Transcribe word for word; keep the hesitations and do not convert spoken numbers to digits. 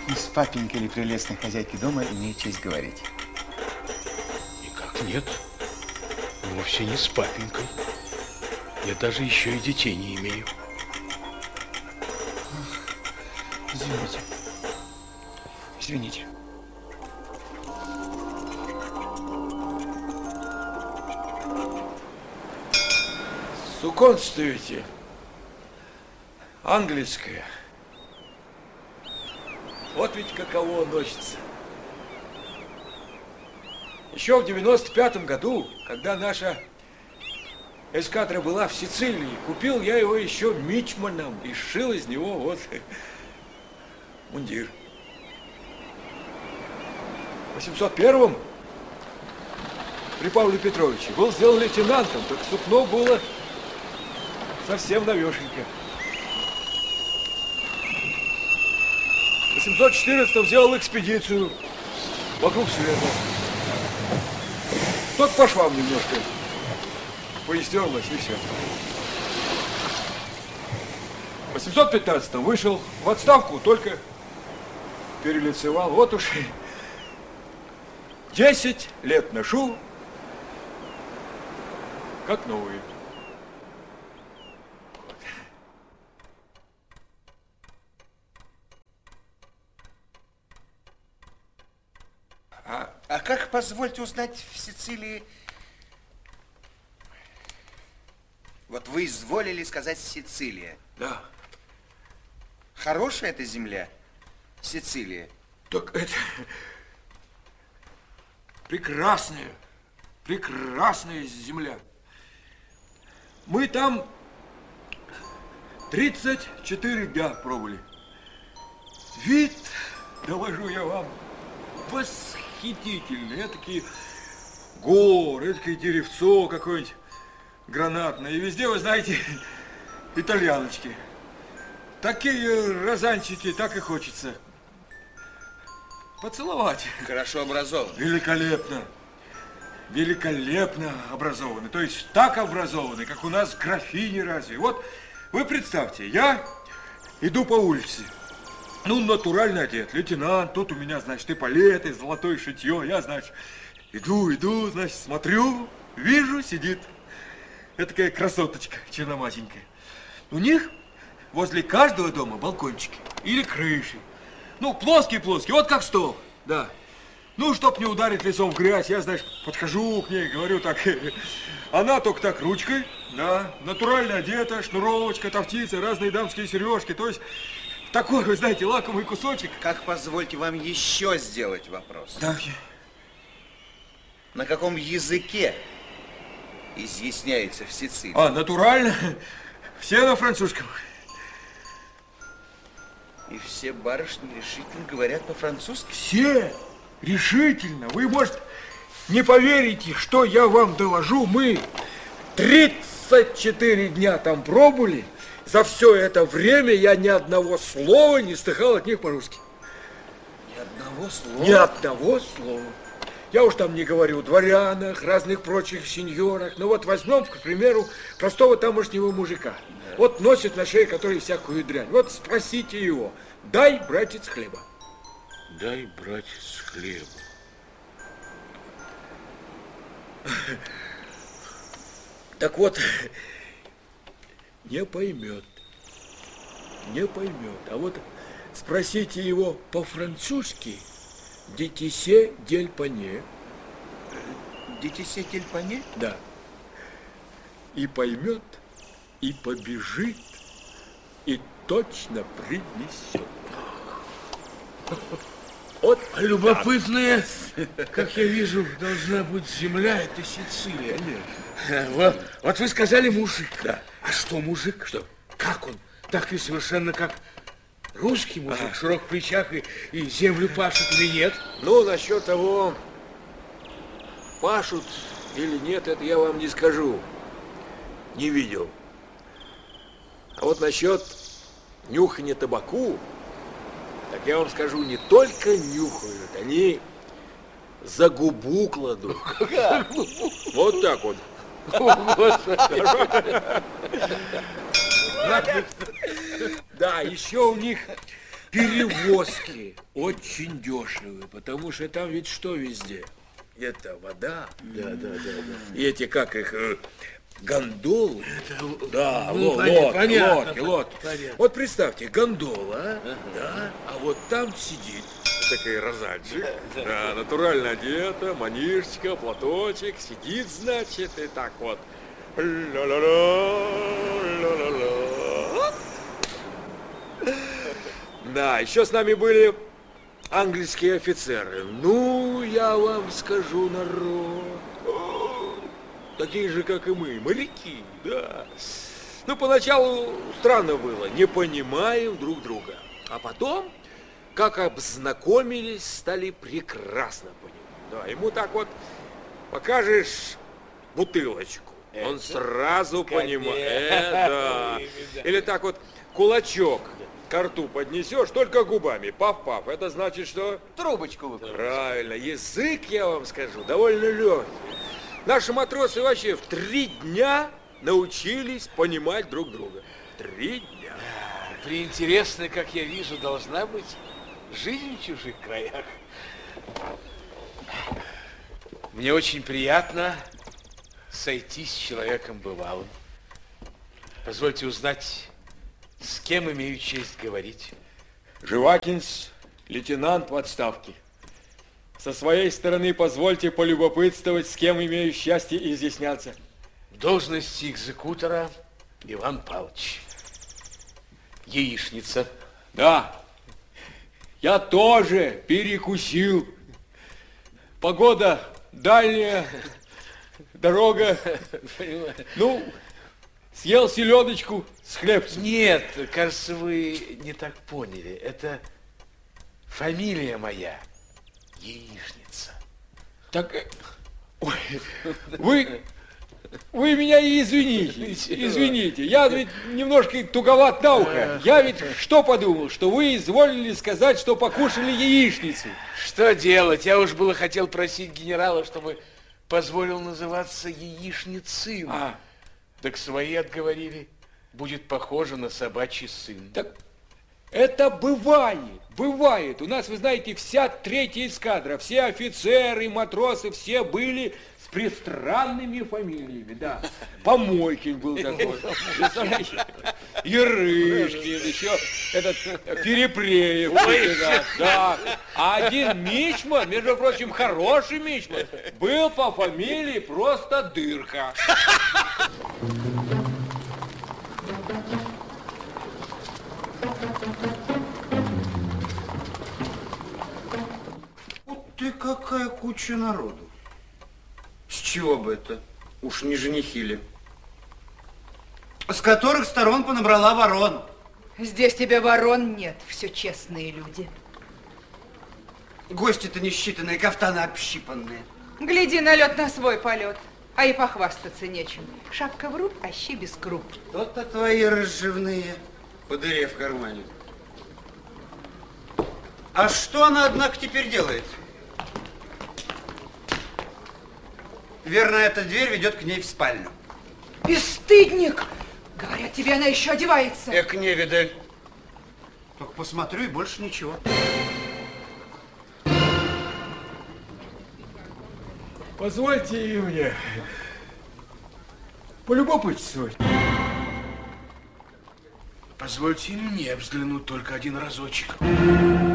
С папенькой или прелестной хозяйкой дома имею честь говорить. Никак нет. Вовсе не с папенькой. Я даже еще и детей не имею. Извините. Извините. Суконствуете. Английское. Вот ведь каково носится. Еще в девяносто пятом году, когда наша эскадра была в Сицилии, купил я его еще мичманом и сшил из него вот мундир. В восемьсот первом при Павле Петровиче был сделан лейтенантом, так сукно было совсем новешенько. В восемьсот четырнадцатом сделал экспедицию вокруг света. Только по швам немножко поистерлось и все. В восемьсот пятнадцатом вышел в отставку, только перелицевал. Вот уж десять лет ношу, как новые. А, а как, позвольте узнать, в Сицилии... Вот вы изволили сказать Сицилия. Да. Хорошая эта земля, Сицилия? Так это прекрасная, прекрасная земля. Мы там тридцать четыре дня пробыли. Вид, доложу я вам, восхитительный. Этакие горы, этакое деревцо какое-нибудь гранатное. И везде, вы знаете, итальяночки. Такие розанчики, так и хочется поцеловать. Хорошо образован. Великолепно. Великолепно образованы. То есть так образованы, как у нас графини разве. Вот вы представьте, я иду по улице. Ну, натурально одет. Лейтенант, тут у меня, значит, эполеты, золотое шитье. Я, значит, иду, иду, значит, смотрю, вижу, сидит этакая красоточка черномазенькая. У них возле каждого дома балкончики или крыши. Ну, плоские-плоские, вот как стол, да. Ну, чтоб не ударить лицом в грязь, я, значит, подхожу к ней, говорю так. Она только так ручкой, да, натурально одета, шнуровочка, тофтица, разные дамские сережки. То есть такой, вы знаете, лакомый кусочек. Как, позвольте вам еще сделать вопрос? Да. На каком языке изъясняется в Сицилии? А, натурально? Все на французском. И все барышни решительно говорят по-французски? Все решительно. Вы, может, не поверите, что я вам доложу. Мы тридцать четыре дня там пробыли. За все это время я ни одного слова не слыхал от них по-русски. Ни одного слова? Ни одного слова. Я уж там не говорю о дворянах, разных прочих сеньорах. Ну вот возьмем, к примеру, простого тамошнего мужика. Да. Вот носит на шее который всякую дрянь. Вот спросите его, дай, братец, хлеба. Дай, братец, хлеба. Так вот, не поймет, не поймет. А вот спросите его по-французски, детисе дель пане. Детисе дель пане? Да. И поймет, и побежит, и точно принесет. Вот любопытная, как я вижу, должна быть земля, это Сицилия. Конечно. Вот, вот вы сказали мужик. Да. А что мужик? Что? Как он? Так ли совершенно как русский мужик, Ага. в широких плечах и, и землю пашет или нет? Ну, насчет того, пашут или нет, это я вам не скажу. Не видел. А вот насчет нюхания табаку, так я вам скажу, не только нюхают, они за губу кладут. Вот так вот. Да, еще у них перевозки очень дешевые, потому что там ведь что везде? Это вода. Да, да, да, да. И эти, как их, э, гондолы. Это, Да, ну, ло- понятно, лодки, понятно, лодки, лодки. понятно. Вот представьте, гондола, ага. Да, а вот там сидит такой розальчик, да, натурально одета, манишечка, платочек, сидит, значит, и так вот. Ля-ля-ля, ля-ля-ля. Да, еще с нами были английские офицеры. Ну, я вам скажу, народ, такие же, как и мы, моряки, да. Ну, поначалу странно было, не понимаем друг друга. А потом, как обзнакомились, стали прекрасно понимать. Да, ему так вот покажешь бутылочку, это? Он сразу понимает. Это. Или так вот кулачок ко рту поднесешь, только губами, пав-пав. Это значит, что? Трубочку выпьешь. Правильно. Язык, я вам скажу, довольно легкий. Наши матросы вообще в три дня научились понимать друг друга. Три дня. Приинтересно, как я вижу, должна быть жизнь в чужих краях. Мне очень приятно сойтись с человеком бывалым. Позвольте узнать, с кем имею честь говорить. Живакинс, лейтенант в отставке. Со своей стороны позвольте полюбопытствовать, с кем имею счастье изъясняться. В должности экзекутора Иван Павлович. Яичница. Да, я тоже перекусил. Погода дальняя, дорога. Ну, съел селедочку с хлебцем. Нет, кажется, вы не так поняли. Это фамилия моя. Яичница. Так, ой, вы, вы меня извините, извините. Я ведь немножко туговат на ухо. Я ведь что подумал, что вы изволили сказать, что покушали яичницу. Что делать? Я уж было хотел просить генерала, чтобы позволил называться яичницым. А. Так свои отговорили. Будет похоже на собачий сын. Так это бывает, бывает. У нас, вы знаете, вся третья эскадра, все офицеры, матросы, все были с пристранными фамилиями, да. Помойкин был такой, Ярышкин, еще этот Перепреев, да, да. А один мичман, между прочим, хороший мичман, был по фамилии просто Дырка. Ты какая куча народу. С чего бы это? Уж не женихи ли? С которых сторон понабрала ворон. Здесь тебе ворон нет, все честные люди. Гости-то несчитанные, кафтаны общипанные. Гляди на лед на свой полет, а и похвастаться нечем. Шапка в руб, а щи без круп. То-то твои разживные по дыре в кармане. А что она, однако, теперь делает? Верно, эта дверь ведет к ней в спальню. Бесстыдник! Говорят, тебе она еще одевается. Эк, невидаль. Только посмотрю и больше ничего. Позвольте и мне полюбопытствовать. Позвольте и мне взглянуть только один разочек.